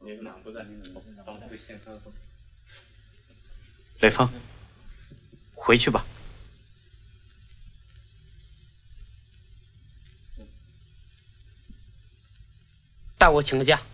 雷锋，回去吧。 代我请个假。